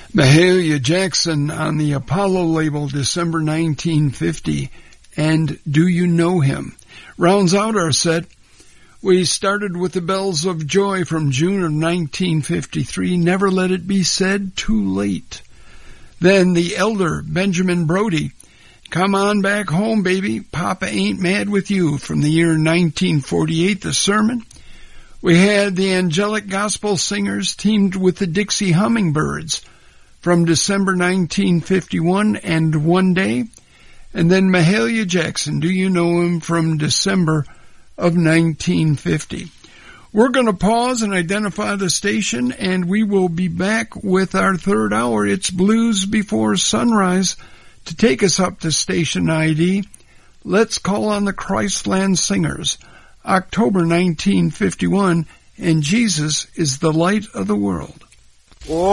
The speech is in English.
Mahalia Jackson on the Apollo label, December 1950, and Do You Know Him? Rounds out our set. We started with the Bells of Joy from June of 1953, Never Let It Be Said Too Late. Then the elder Benjamin Brody, Come On Back Home, Baby, Papa Ain't Mad With You, from the year 1948, The Sermon. We had the Angelic Gospel Singers teamed with the Dixie Hummingbirds from December 1951 and One Day. And then Mahalia Jackson, Do You Know Him, from December of 1950. We're going to pause and identify the station, and we will be back with our third hour. It's Blues Before Sunrise. To take us up to station ID, let's call on the Christland Singers, October 1951, and Jesus is the Light of the World.